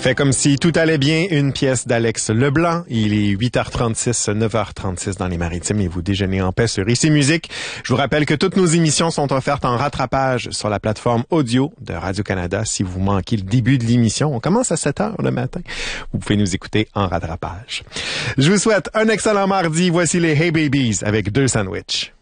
Fait comme si tout allait bien, une pièce d'Alex Leblanc. Il est 8h36, 9h36 dans les Maritimes et vous déjeunez en paix sur Ici Musique. Je vous rappelle que toutes nos émissions sont offertes en rattrapage sur la plateforme audio de Radio-Canada. Si vous manquez le début de l'émission, on commence à 7h le matin. Vous pouvez nous écouter en rattrapage. Je vous souhaite un excellent mardi. Voici les Hey Babies avec 2 sandwichs.